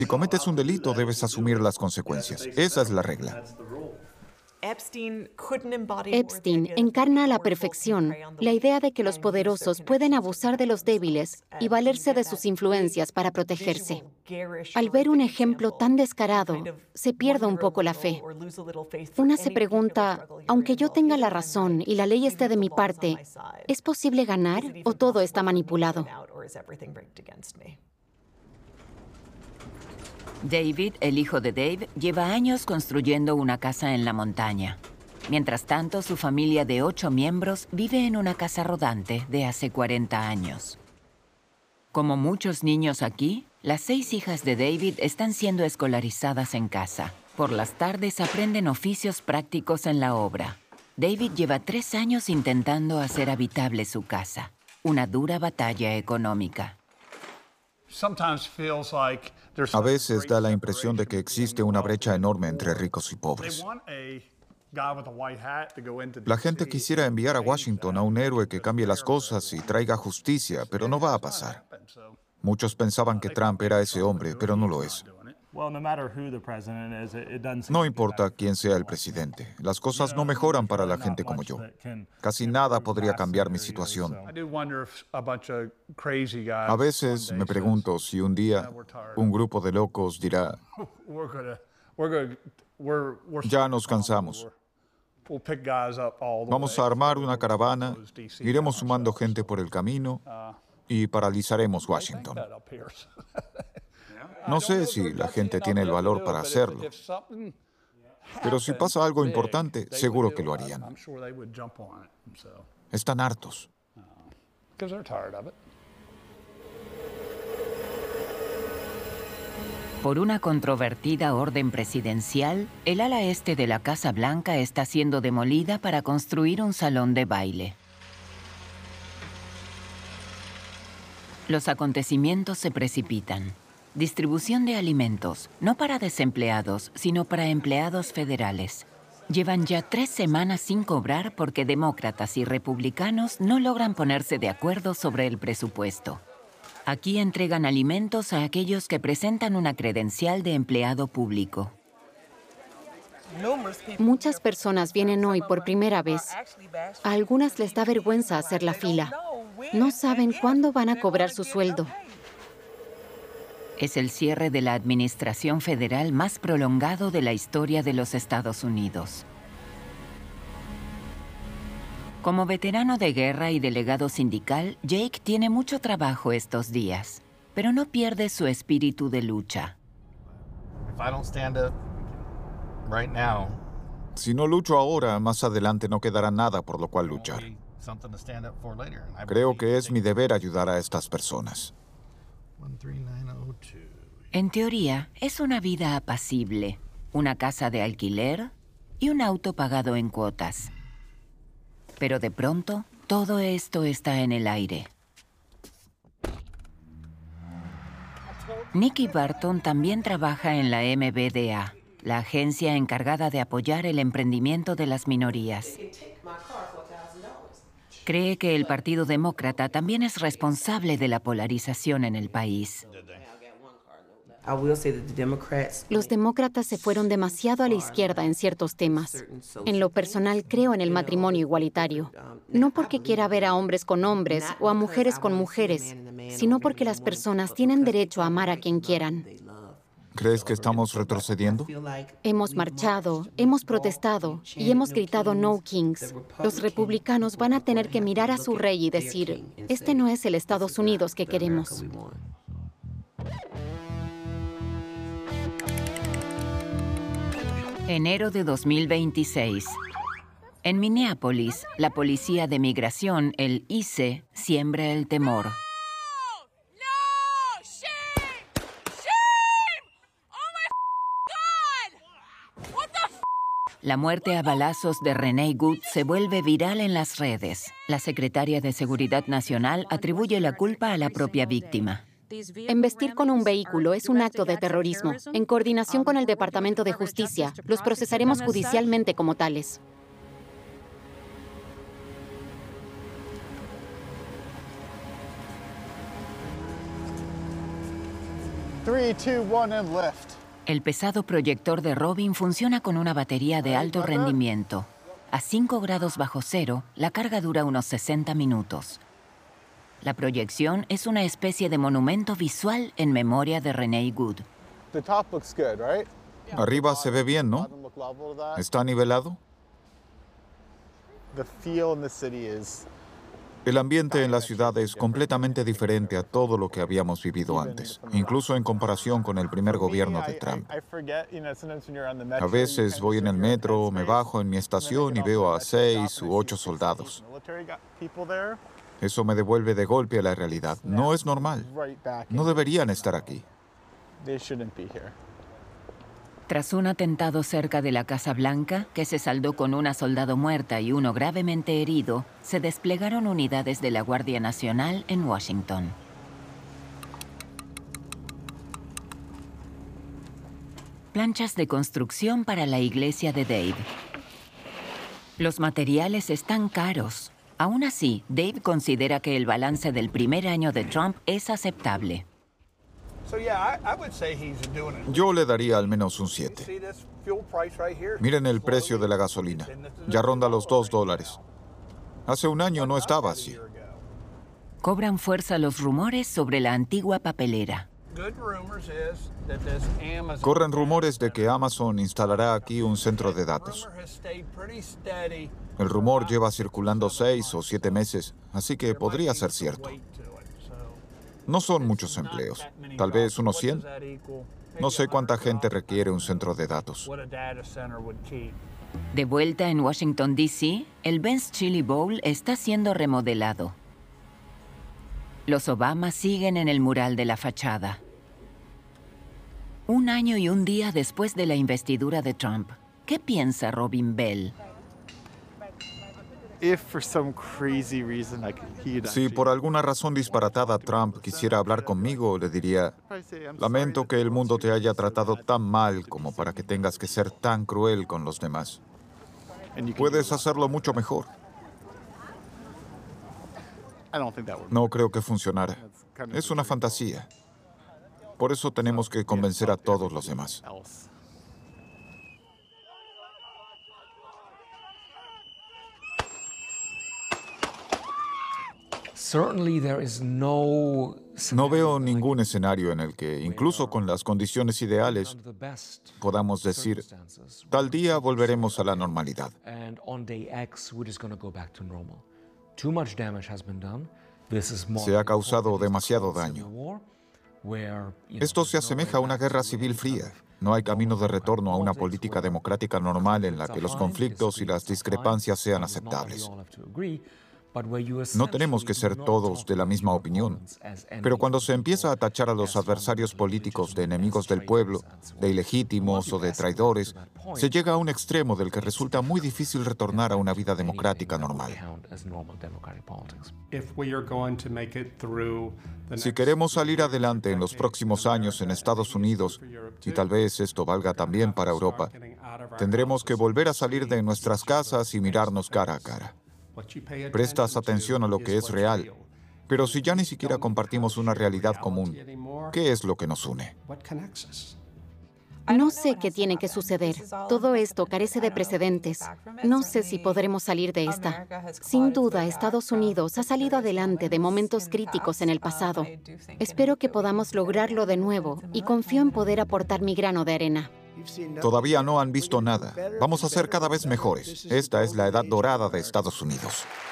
Si cometes un delito, debes asumir las consecuencias. Esa es la regla. Epstein encarna a la perfección la idea de que los poderosos pueden abusar de los débiles y valerse de sus influencias para protegerse. Al ver un ejemplo tan descarado, se pierde un poco la fe. Una se pregunta, aunque yo tenga la razón y la ley esté de mi parte, ¿es posible ganar o todo está manipulado? David, el hijo de Dave, lleva años construyendo una casa en la montaña. Mientras tanto, su familia de 8 miembros vive en una casa rodante de hace 40 años. Como muchos niños aquí, las 6 hijas de David están siendo escolarizadas en casa. Por las tardes aprenden oficios prácticos en la obra. David lleva 3 años intentando hacer habitable su casa. Una dura batalla económica. A veces da la impresión de que existe una brecha enorme entre ricos y pobres. La gente quisiera enviar a Washington a un héroe que cambie las cosas y traiga justicia, pero no va a pasar. Muchos pensaban que Trump era ese hombre, pero no lo es. No importa quién sea el presidente, las cosas no mejoran para la gente como yo. Casi nada podría cambiar mi situación. A veces me pregunto si un día un grupo de locos dirá, ya nos cansamos. Vamos a armar una caravana, iremos sumando gente por el camino y paralizaremos Washington. No sé si la gente tiene el valor para hacerlo, pero si pasa algo importante, seguro que lo harían. Están hartos. Por una controvertida orden presidencial, el ala este de la Casa Blanca está siendo demolida para construir un salón de baile. Los acontecimientos se precipitan. Distribución de alimentos, no para desempleados, sino para empleados federales. Llevan ya 3 semanas sin cobrar porque demócratas y republicanos no logran ponerse de acuerdo sobre el presupuesto. Aquí entregan alimentos a aquellos que presentan una credencial de empleado público. Muchas personas vienen hoy por primera vez. A algunas les da vergüenza hacer la fila. No saben cuándo van a cobrar su sueldo. Es el cierre de la administración federal más prolongado de la historia de los Estados Unidos. Como veterano de guerra y delegado sindical, Jake tiene mucho trabajo estos días, pero no pierde su espíritu de lucha. Si no lucho ahora, más adelante no quedará nada por lo cual luchar. Creo que es mi deber ayudar a estas personas. En teoría, es una vida apacible, una casa de alquiler y un auto pagado en cuotas. Pero de pronto, todo esto está en el aire. Nikki Barton también trabaja en la MBDA, la agencia encargada de apoyar el emprendimiento de las minorías. Cree que el Partido Demócrata también es responsable de la polarización en el país. Los demócratas se fueron demasiado a la izquierda en ciertos temas. En lo personal, creo en el matrimonio igualitario. No porque quiera ver a hombres con hombres o a mujeres con mujeres, sino porque las personas tienen derecho a amar a quien quieran. ¿Crees que estamos retrocediendo? Hemos marchado, hemos protestado y hemos gritado "No Kings". Los republicanos van a tener que mirar a su rey y decir, este no es el Estados Unidos que queremos. Enero de 2026. En Minneapolis, la policía de migración, el ICE, siembra el temor. La muerte a balazos de Renee Good se vuelve viral en las redes. La secretaria de Seguridad Nacional atribuye la culpa a la propia víctima. Embestir con un vehículo es un acto de terrorismo. En coordinación con el Departamento de Justicia, los procesaremos judicialmente como tales. 3, 2, 1, and lift. El pesado proyector de Robin funciona con una batería de alto rendimiento. A 5 grados bajo cero, la carga dura unos 60 minutos. La proyección es una especie de monumento visual en memoria de Renee Good. The top looks good, right? Arriba se ve bien, ¿no? Bottom look level to that. ¿Está nivelado? The feel in the city is El ambiente en la ciudad es completamente diferente a todo lo que habíamos vivido antes, incluso en comparación con el primer gobierno de Trump. A veces voy en el metro, me bajo en mi estación y veo a 6 u 8 soldados. Eso me devuelve de golpe a la realidad. No es normal. No deberían estar aquí. Tras un atentado cerca de la Casa Blanca, que se saldó con una soldado muerta y uno gravemente herido, se desplegaron unidades de la Guardia Nacional en Washington. Planchas de construcción para la iglesia de Dave. Los materiales están caros. Aún así, Dave considera que el balance del primer año de Trump es aceptable. Yo le daría al menos un 7. Miren el precio de la gasolina. Ya ronda los $2. Hace un año no estaba así. Cobran fuerza los rumores sobre la antigua papelera. Corren rumores de que Amazon instalará aquí un centro de datos. El rumor lleva circulando 6 o 7 meses, así que podría ser cierto. No son muchos empleos, tal vez unos 100. No sé cuánta gente requiere un centro de datos. De vuelta en Washington, D.C., el Ben's Chili Bowl está siendo remodelado. Los Obama siguen en el mural de la fachada. Un año y un día después de la investidura de Trump, ¿qué piensa Robin Bell? Si por alguna razón disparatada Trump quisiera hablar conmigo, le diría: lamento que el mundo te haya tratado tan mal como para que tengas que ser tan cruel con los demás. Puedes hacerlo mucho mejor. No creo que funcionara. Es una fantasía. Por eso tenemos que convencer a todos los demás. No veo ningún escenario en el que, incluso con las condiciones ideales, podamos decir, tal día volveremos a la normalidad. Se ha causado demasiado daño. Esto se asemeja a una guerra civil fría. No hay camino de retorno a una política democrática normal en la que los conflictos y las discrepancias sean aceptables. No tenemos que ser todos de la misma opinión, pero cuando se empieza a tachar a los adversarios políticos de enemigos del pueblo, de ilegítimos o de traidores, se llega a un extremo del que resulta muy difícil retornar a una vida democrática normal. Si queremos salir adelante en los próximos años en Estados Unidos, y tal vez esto valga también para Europa, tendremos que volver a salir de nuestras casas y mirarnos cara a cara. Prestas atención a lo que es real, pero si ya ni siquiera compartimos una realidad común, ¿qué es lo que nos une? No sé qué tiene que suceder. Todo esto carece de precedentes. No sé si podremos salir de esta. Sin duda, Estados Unidos ha salido adelante de momentos críticos en el pasado. Espero que podamos lograrlo de nuevo y confío en poder aportar mi grano de arena. Todavía no han visto nada. Vamos a ser cada vez mejores. Esta es la edad dorada de Estados Unidos.